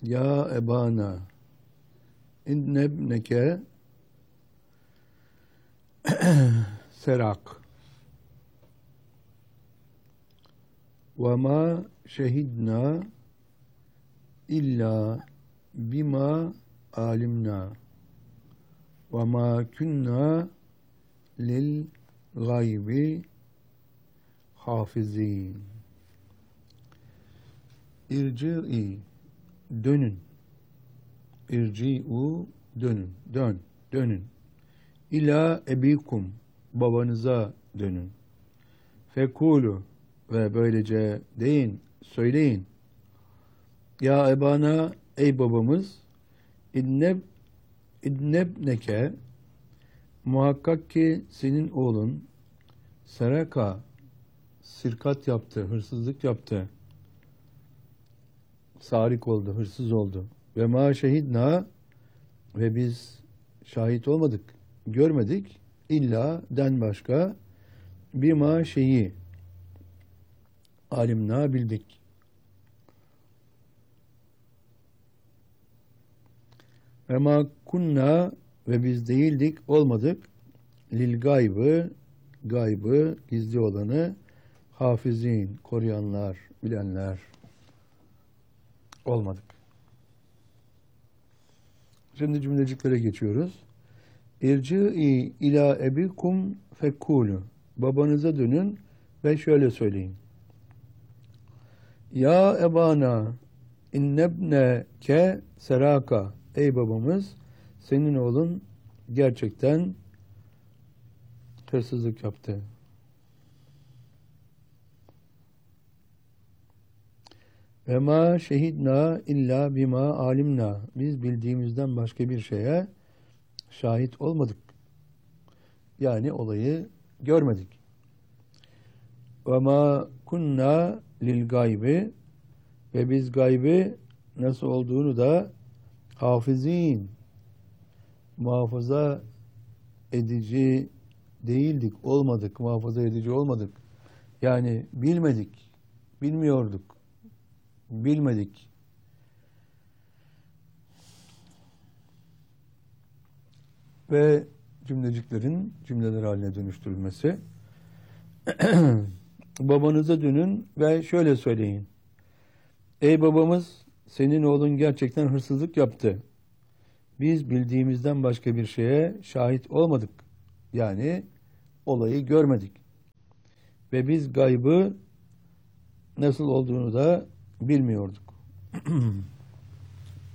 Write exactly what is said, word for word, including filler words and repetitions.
Ya ebana innebneke serak ve ma şehidna illa bima alimna ve ma kunna lil gaybi hafizin. İrci'i dönün. İrci'u dönün. Dön. Dönün. İlâ ebikum babanıza dönün. Fekulu ve böylece deyin, söyleyin. Ya ebana ey babamız inneb innebneke muhakkak ki senin oğlun seraka sirkat yaptı, hırsızlık yaptı. Sarik oldu, hırsız oldu. Ve ma şehidna ve biz şahit olmadık, görmedik. İlla den başka bima şeyi alimna bildik. Ve ma kunna ve biz değildik, olmadık. Lil gaybı, gaybı, gizli olanı hafizin, koruyanlar, bilenler olmadık. Şimdi cümleciklere geçiyoruz. İrci'i ila ebikum fekkulu. Babanıza dönün ve şöyle söyleyin. Ya ebana innebneke seraka. Ey babamız, senin oğlun gerçekten hırsızlık yaptı. Ve ma şehidna illa bima alimna. Biz bildiğimizden başka bir şeye şahit olmadık. Yani olayı görmedik. Ve ma kunna lil gaybi ve biz gaybı nasıl olduğunu da hafizin, muhafaza edici değildik, olmadık, muhafaza edici olmadık. Yani bilmedik, bilmiyorduk, bilmedik. Ve cümleciklerin cümleler haline dönüştürülmesi. Babanıza dönün ve şöyle söyleyin. Ey babamız, senin oğlun gerçekten hırsızlık yaptı. Biz bildiğimizden başka bir şeye şahit olmadık. Yani olayı görmedik. Ve biz gaybı nasıl olduğunu da bilmiyorduk.